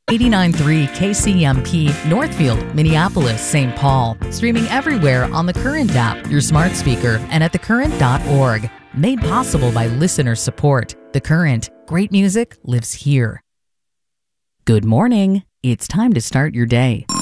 89.3 KCMP, Northfield, Minneapolis, St. Paul. Streaming everywhere on the Current app, your smart speaker, and at thecurrent.org. Made possible by listener support. The Current. Great music lives here. Good morning. It's time to start your day.